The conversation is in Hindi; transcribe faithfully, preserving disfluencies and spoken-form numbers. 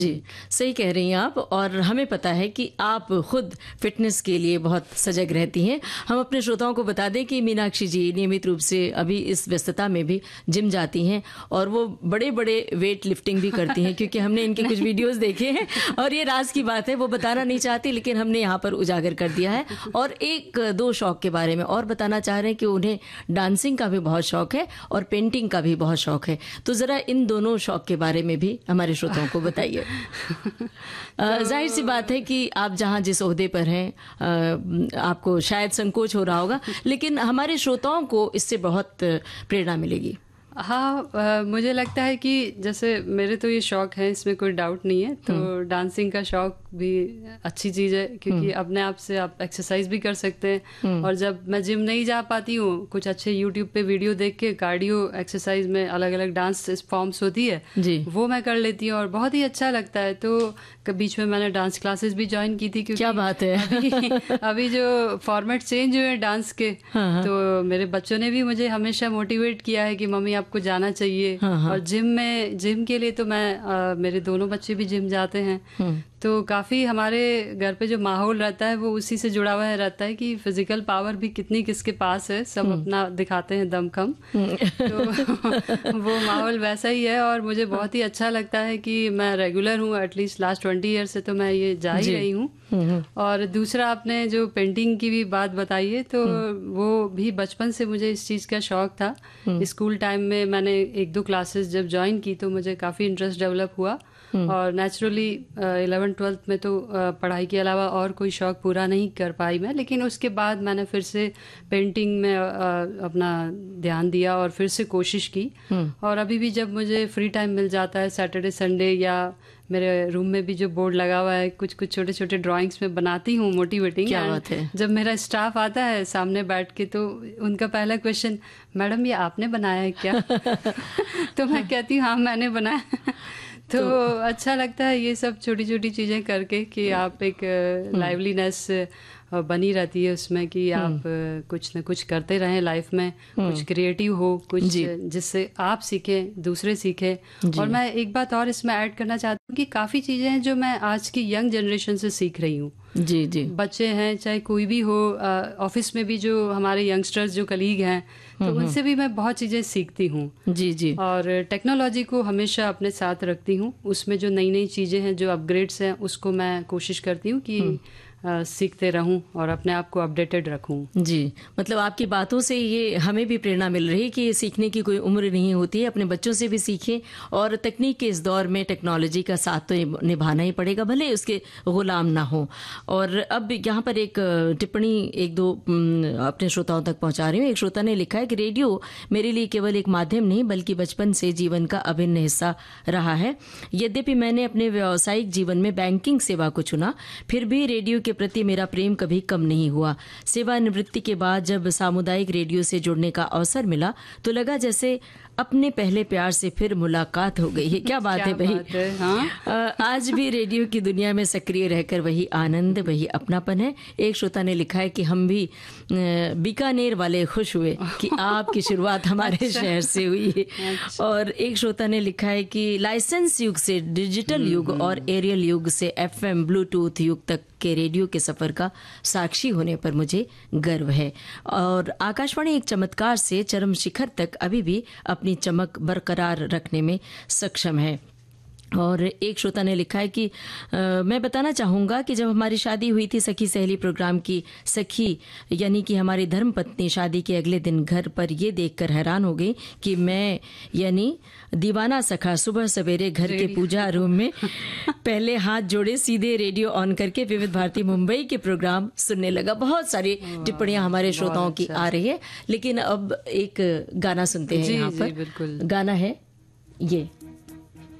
जी, सही कह रही हैं आप। और हमें पता है कि आप खुद फिटनेस के लिए बहुत सजग रहती हैं। हम अपने श्रोताओं को बता दें कि मीनाक्षी जी नियमित रूप से अभी इस व्यस्तता में भी जिम जाती हैं और वो बड़े-बड़े वेट लिफ्टिंग भी करती हैं, क्योंकि हमने इनके कुछ वीडियोस देखे हैं और ये राज की बात है, वो बताना नहीं चाहती, लेकिन हमने यहाँ पर उजागर कर दिया है। और एक दो शौक के बारे में और बताना चाह रहे हैं कि उन्हें डांसिंग का भी बहुत शौक है और पेंटिंग का भी बहुत शौक है। तो ज़रा इन दोनों शौक के बारे में भी हमारे श्रोताओं को बताइए। तो जाहिर सी बात है कि आप जहाँ जिस ओहदे पर हैं आपको शायद संकोच हो रहा होगा, लेकिन हमारे श्रोताओं को इससे बहुत प्रेरणा मिलेगी। हाँ, आ, मुझे लगता है कि जैसे मेरे तो ये शौक है, इसमें कोई डाउट नहीं है। तो डांसिंग का शौक भी अच्छी चीज़ है, क्योंकि अपने आप से आप एक्सरसाइज भी कर सकते हैं। और जब मैं जिम नहीं जा पाती हूँ, कुछ अच्छे यूट्यूब पे वीडियो देख के कार्डियो एक्सरसाइज में अलग अलग डांस फॉर्म्स होती है जी, वो मैं कर लेती हूँ और बहुत ही अच्छा लगता है। तो बीच में मैंने डांस क्लासेस भी ज्वाइन की थी, क्योंकि क्या बात है। अभी, अभी जो फॉर्मेट चेंज हुए डांस के, हाँ, हाँ। तो मेरे बच्चों ने भी मुझे हमेशा मोटिवेट किया है कि मम्मी आपको जाना चाहिए। हाँ, हाँ। और जिम में जिम के लिए तो मैं आ, मेरे दोनों बच्चे भी जिम जाते हैं। तो काफ़ी हमारे घर पे जो माहौल रहता है वो उसी से जुड़ा हुआ है रहता है कि फिजिकल पावर भी कितनी किसके पास है, सब अपना दिखाते हैं दमखम। तो वो माहौल वैसा ही है और मुझे बहुत ही अच्छा लगता है कि मैं रेगुलर हूँ। एटलीस्ट लास्ट ट्वेंटी ईयर से तो मैं ये जा ही रही हूँ। और दूसरा, आपने जो पेंटिंग की भी बात बताई है, तो वो भी बचपन से मुझे इस चीज़ का शौक था। स्कूल टाइम में मैंने एक दो क्लासेस जब ज्वाइन की तो मुझे काफ़ी इंटरेस्ट डेवलप हुआ। और नेचुरली इलेवन ट्वेल्थ में तो uh, पढ़ाई के अलावा और कोई शौक पूरा नहीं कर पाई मैं, लेकिन उसके बाद मैंने फिर से पेंटिंग में uh, अपना ध्यान दिया और फिर से कोशिश की। और अभी भी जब मुझे फ्री टाइम मिल जाता है, सैटरडे संडे, या मेरे रूम में भी जो बोर्ड लगा हुआ है, कुछ कुछ छोटे छोटे ड्राइंग्स में बनाती हूँ मोटिवेटिंग। क्या बात है। जब मेरा स्टाफ आता है सामने बैठ के, तो उनका पहला क्वेश्चन, मैडम ये आपने बनाया है क्या? तो मैं कहती हूँ हाँ मैंने बनाया। तो, तो अच्छा लगता है ये सब छोटी छोटी चीज़ें करके कि आप एक लाइवलीनेस बनी रहती है उसमें, कि आप कुछ न कुछ करते रहें लाइफ में, कुछ क्रिएटिव हो, कुछ जिससे आप सीखें, दूसरे सीखें। और मैं एक बात और इसमें ऐड करना चाहती हूँ कि काफ़ी चीज़ें हैं जो मैं आज की यंग जनरेशन से सीख रही हूँ। जी जी, बच्चे हैं चाहे कोई भी हो, ऑफिस में भी जो हमारे यंगस्टर्स जो कलीग हैं, तो उनसे भी मैं बहुत चीज़ें सीखती हूँ। जी जी, और टेक्नोलॉजी को हमेशा अपने साथ रखती हूँ। उसमें जो नई नई चीज़ें हैं, जो अपग्रेड्स हैं, उसको मैं कोशिश करती हूँ कि आ, सीखते रहूं और अपने आप को अपडेटेड रखूं। जी, मतलब आपकी बातों से ये हमें भी प्रेरणा मिल रही है कि सीखने की कोई उम्र नहीं होती है। अपने बच्चों से भी सीखें और तकनीक के इस दौर में टेक्नोलॉजी का साथ तो निभाना ही पड़ेगा, भले उसके गुलाम ना हो। और अब यहाँ पर एक टिप्पणी एक दो अपने श्रोताओं तक पहुँचा रही हूँ। एक श्रोता ने लिखा है कि रेडियो मेरे लिए केवल एक माध्यम नहीं बल्कि बचपन से जीवन का अभिन्न हिस्सा रहा है। यद्यपि मैंने अपने व्यावसायिक जीवन में बैंकिंग सेवा को चुना, फिर भी रेडियो के प्रति मेरा प्रेम कभी कम नहीं हुआ। सेवानिवृत्ति के बाद जब सामुदायिक रेडियो से जुड़ने का अवसर मिला तो लगा जैसे अपने पहले प्यार से फिर मुलाकात हो गई है। क्या बात क्या है भाई। हाँ? आज भी रेडियो की दुनिया में सक्रिय रहकर वही आनंद, वही अपनापन है। एक श्रोता ने लिखा है कि हम भी बीकानेर वाले खुश हुए कि आपकी शुरुआत हमारे अच्छा। शहर से हुई है। अच्छा। और एक श्रोता ने लिखा है कि लाइसेंस युग से डिजिटल युग और एरियल युग से एफएम ब्लूटूथ युग तक के रेडियो के सफर का साक्षी होने पर मुझे गर्व है। और आकाशवाणी एक चमत्कार से चरम शिखर तक अभी भी अपनी चमक बरकरार रखने में सक्षम है। और एक श्रोता ने लिखा है कि आ, मैं बताना चाहूँगा कि जब हमारी शादी हुई थी, सखी सहेली प्रोग्राम की सखी यानी कि हमारी धर्मपत्नी शादी के अगले दिन घर पर ये देखकर हैरान हो गई कि मैं यानी दीवाना सखा सुबह सवेरे घर के पूजा रूम में पहले हाथ जोड़े सीधे रेडियो ऑन करके विविध भारती मुंबई के प्रोग्राम सुनने लगा। बहुत सारी टिप्पणियां हमारे श्रोताओं की आ रही है, लेकिन अब एक गाना सुनते हैं। यहाँ पर गाना है ये।